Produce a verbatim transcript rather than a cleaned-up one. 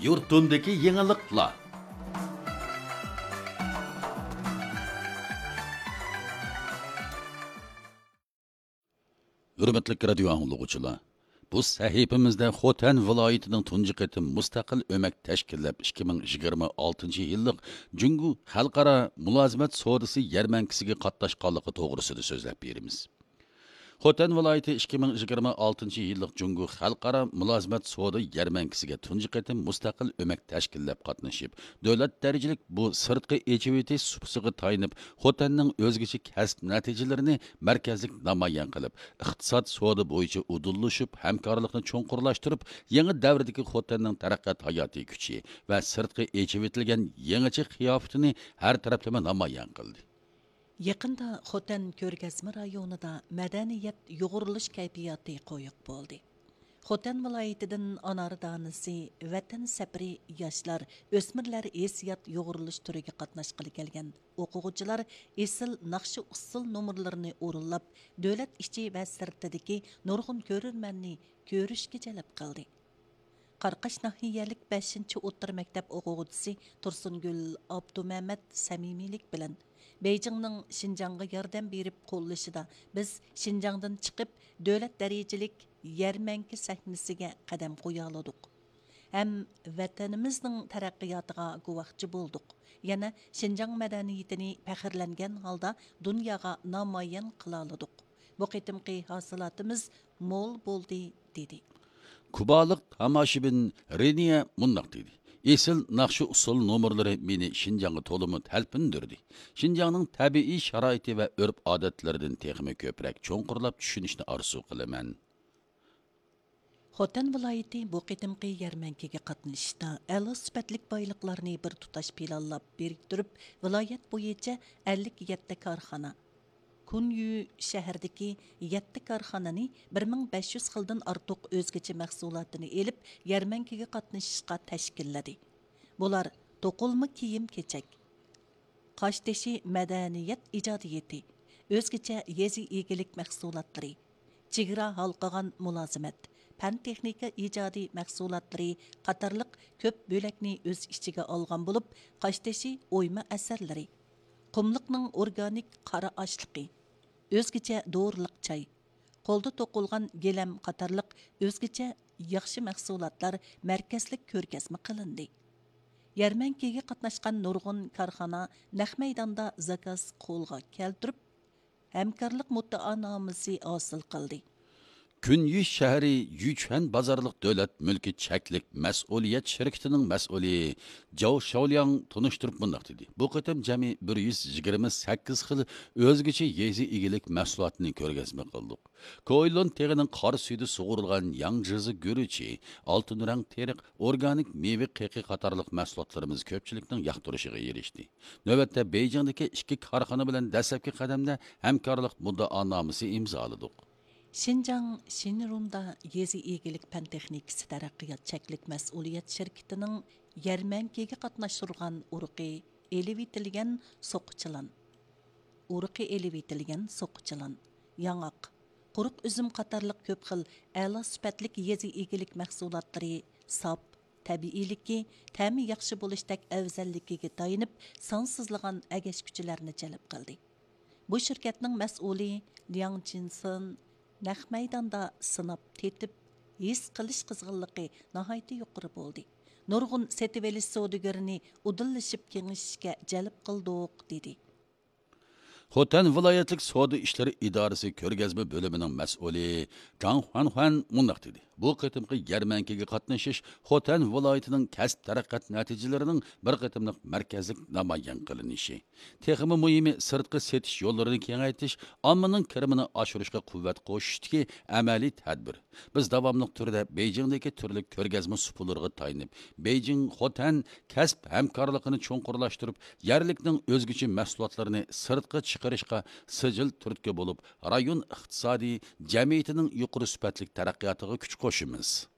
yurtundagi yangiliklar. Hürmetli radio anglagıçılar. Bu sahifamizda Xotan viloyatining tunji qitim mustaqil o'mak tashkillab ikki ming yigirma oltinchi yillik Jungu xalqaro mulozimat sodisi yarmankisiga qatnashganligi to'g'risida so'zlab beramiz. Xotan viloyati ikki ming yigirma oltinchi yillik Jungu xalqaro mulozimat sodi yarmankisiga tunji qitim mustaqil o'mak tashkillab qatnashib, davlat darajalik bu sirtqi echiviti supsiga tayinib, Xotanning o'zgacha kasb natijalarini markazlik namoyon qilib, iqtisod sodi bo'yicha udullashib, hamkorlikni cho'nqurlashtirib, yangi davrdagi Xotanning taraqqiyot hayotiy kuchi va sirtqi echivitilgan yangicha qiyofatini har taraflama namoyon qildi. Yaqında Xotan ko'rgazma rayonida madaniyat yo'g'irilish kayfiyati qo'yiq bo'ldi. Xotan viloyatidan Anar danisi, vatan sapri yoshlar, o'smirlar esiyat yo'g'irilish turiga qatnashqili kelgan o'quvchilar esil naqshi usul nomerlarini o'rinlab, davlat ichi va sirtidagi nurg'un ko'rurmanni ko'rishga jalb qildi. Qarqash nahiyalik beshinchi o'rta maktab o'quvchisi Tursungul Abdumamat samimiylik bilan Beijingning Şinjanğa yordam berib qo'llashida biz Şinjandan chiqib davlat darajalik yarmanki sahnasiga qadam qo'ya oldik. Ham vatanimizning taraqqiyotiga guvohchi bo'ldik. Yana Şinjan madaniyatini faxrlangan holda dunyoga namoyon qila oldik. Bu qitimqi hosilotimiz mo'l bo'ldi dedi. Kubalik tomoshabin Reniya mundaq dedi. Esil naqshi usul nomerlari meni Şinjanga to'limi talpindirdi. Şinjanning tabiiy sharoiti va urf odatlaridan texmi ko'proq cho'nqurlab tushunishni orzu qilaman. Xotan viloyati bu qitimqi yarmankaga qatnashishda a'lo sifatli boyliqlarni bir tutash planlab biriktirib, viloyat bo'yicha ellik yetti korxona Kunyu shahardagi yetti korxonani bir ming besh yuz xildan ortiq o'zgacha mahsulotini elib, yarmankaga qatnashishga tashkilladi. Bular to'qilma kiyim-kechak, qoshtashi madaniyat ijodiyati, o'zgacha yezi egilik mahsulotlari, chegara halqagan mulozimat, fan texnika ijodiy mahsulotlari qatorliq ko'p bo'lakni o'z ichiga olgan bo'lib, qoshtashi o'yma asarlari, qumliqning organik qora oshliqi, o'zgacha dorilik choy, qo'lda to'qilgan gelam qatorliq o'zgacha yaxshi mahsulotlar markazlik ko'rgazma qilindi. Yarmankaga qatnashgan nurg'un korxona naq maydonda zakaz qo'lga keltirib, hamkorlik muddaonomasi hosil qildi. Kunyish shahri Yuchan bozorliq davlat mulki cheklik mas'uliyat shirkatining mas'uli Zhao Shaolyang tunishtirib bundaq dedi. Bu qatam jami bir yuz yigirma sakkiz xil o'zgacha yezi egilik mahsulotini ko'rgazma qildik. Koylon terining qor suyida sug'urilgan yangjizi guruchi, oltin rang teriq, organik meva qiqi qatorliq mahsulotlarimiz ko'pchilikning yoqtirishiga erishdi. Navbatda Beijingdagi ikki korxona bilan dastlabki qadamda hamkorlik muddaonomasi imzoladik. Şinjan Şinrunda yezi egilik pan texnikasi taraqqiyot cheklik mas'uliyat shirkatining yarmankaga qatnashtirgan urqi elevitilgan soqchilan. Urqi elevitilgan soqchilan, yangaq, quruq üzüm qatorliq ko'p xil a'lo sifatli yezi egilik mahsulotlari sop, tabiiyligi, ta'mi yaxshi bo'lishdak afzalligiga tayinib, sonsizlagan agash kuchlarni jalb qildi. Bu shirkatning mas'uli Liang Jinson naq maydonda sinab tetib, his qilish qizg'inligi nihoyatda yuqori bo'ldi. Nurg'un setivelish savdogarini udillashib kengishishga jalb qildik dedi. Xotan viloyatlik savdo ishlari idorasi ko'rgazma bo'limining mas'uli Zhang Huanhuan mundaq dedi. Bu qitimqi yarmankaga qatnashish Xotan viloyatining kasb taraqqiyot natijalarining bir qitimliq markazlik namoyon qilinishi. Texmi muhimi sirtqi setish yo'llarini kengaytirish, ommaning kirimini oshirishga quvvat qo'shishdagi amaliy tadbir. Biz davomli turda Beijingdagi turli ko'rgazma supulariga tayinib, Beijing Xotan kasb hamkorligini cho'nqurlashtirib, yerlikning o'zgacha mahsulotlarini sirtqa chiqarishga sijil turtki bo'lib, rayon iqtisodiy jamiyatining yuqori sifatli taraqqiyotiga kuch qo'shimiz.